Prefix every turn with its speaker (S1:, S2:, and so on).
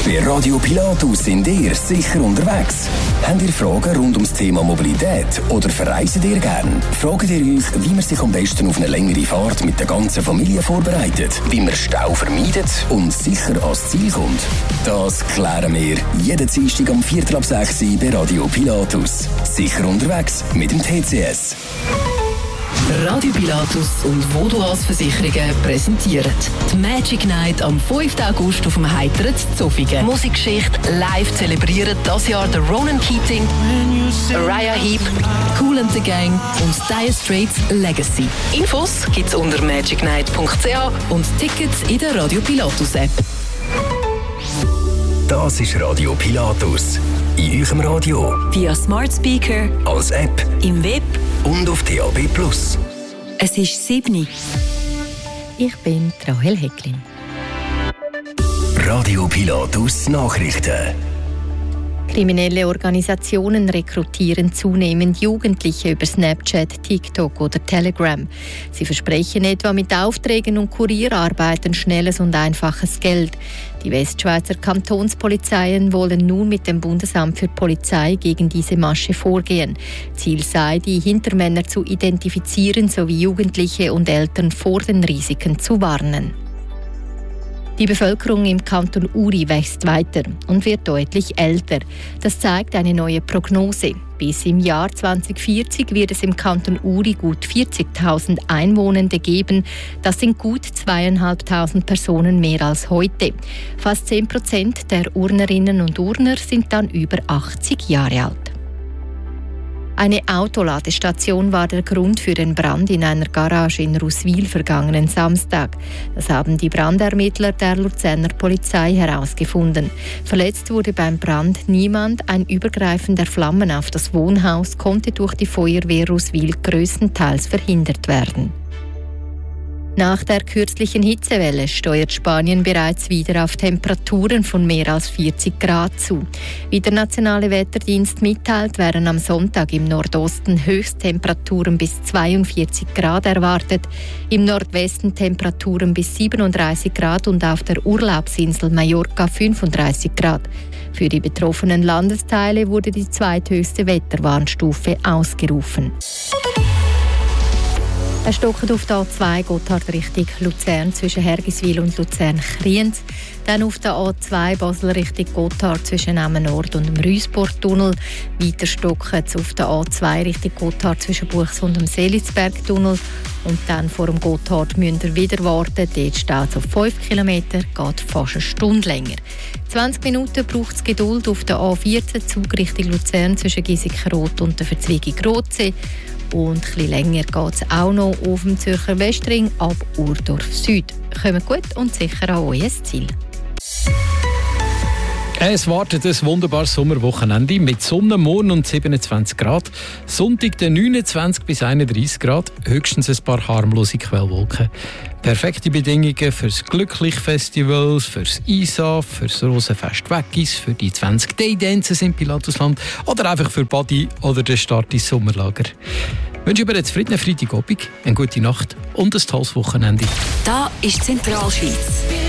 S1: Bei Radio Pilatus sind ihr sicher unterwegs. Habt ihr Fragen rund ums Thema Mobilität oder verreisen ihr gern? Fragt ihr euch, wie man sich am besten auf eine längere Fahrt mit der ganzen Familie vorbereitet, wie man Stau vermeidet und sicher ans Ziel kommt? Das klären wir jeden Dienstag am 5:45 bei Radio Pilatus. Sicher unterwegs mit dem TCS.
S2: Radio Pilatus und Vodouas Versicherungen präsentieren die Magic Night am 5. August auf dem heiteren Zofingen. Musikgeschichte live zelebrieren das Jahr der Ronan Keating, Uriah Heep, Kool and the Gang und Dire Straits Legacy. Infos gibt's unter magicnight.ch und Tickets in der Radio Pilatus App.
S1: Das ist Radio Pilatus. In eurem Radio.
S3: Via Smart Speaker.
S1: Als App.
S3: Im Web.
S1: Und auf DAB+.
S3: Es ist 7. Ich bin Rahel Hecklin.
S1: Radio Pilatus Nachrichten.
S4: Kriminelle Organisationen rekrutieren zunehmend Jugendliche über Snapchat, TikTok oder Telegram. Sie versprechen etwa mit Aufträgen und Kurierarbeiten schnelles und einfaches Geld. Die Westschweizer Kantonspolizeien wollen nun mit dem Bundesamt für Polizei gegen diese Masche vorgehen. Ziel sei, die Hintermänner zu identifizieren sowie Jugendliche und Eltern vor den Risiken zu warnen. Die Bevölkerung im Kanton Uri wächst weiter und wird deutlich älter. Das zeigt eine neue Prognose. Bis im Jahr 2040 wird es im Kanton Uri gut 40.000 Einwohnende geben. Das sind gut 2'500 Personen mehr als heute. Fast 10% der Urnerinnen und Urner sind dann über 80 Jahre alt. Eine Autoladestation war der Grund für den Brand in einer Garage in Russwil vergangenen Samstag. Das haben die Brandermittler der Luzerner Polizei herausgefunden. Verletzt wurde beim Brand niemand. Ein Übergreifen der Flammen auf das Wohnhaus konnte durch die Feuerwehr Russwil größtenteils verhindert werden. Nach der kürzlichen Hitzewelle steuert Spanien bereits wieder auf Temperaturen von mehr als 40 Grad zu. Wie der Nationale Wetterdienst mitteilt, werden am Sonntag im Nordosten Höchsttemperaturen bis 42 Grad erwartet, im Nordwesten Temperaturen bis 37 Grad und auf der Urlaubsinsel Mallorca 35 Grad. Für die betroffenen Landesteile wurde die zweithöchste Wetterwarnstufe ausgerufen. Er stockt auf der A2 Gotthard Richtung Luzern zwischen Hergiswil und Luzern-Kriens. Dann auf der A2 Basel Richtung Gotthard zwischen Emmen Nord und dem Rüsbortunnel. Weiter stockt es auf der A2 Richtung Gotthard zwischen Buchs und dem Selitzbergtunnel. Und dann vor dem Gotthard müsst ihr wieder warten. Dort steht es auf 5 Kilometer, geht fast eine Stunde länger. 20 Minuten braucht es Geduld auf der A14 Zug Richtung Luzern zwischen Giesikenrot und der Verzweigung Rotsee. Und etwas länger geht es auch noch auf dem Zürcher Westring ab Urdorf Süd. Kommt gut und sicher an euer Ziel.
S5: Es wartet ein wunderbares Sommerwochenende mit Sonne, Morgen und 27 Grad. Sonntag der 29 bis 31 Grad, höchstens ein paar harmlose Quellwolken. Perfekte Bedingungen fürs Glücklich-Festival, fürs ISA, fürs Rosenfest Weggis, für die 20 Day-Dances im Pilatusland oder einfach für Body oder den Start ins Sommerlager. Ich wünsche über einen zufriedenen Freitagabend, eine gute Nacht und ein tolles Wochenende.
S3: Da ist Zentralschweiz.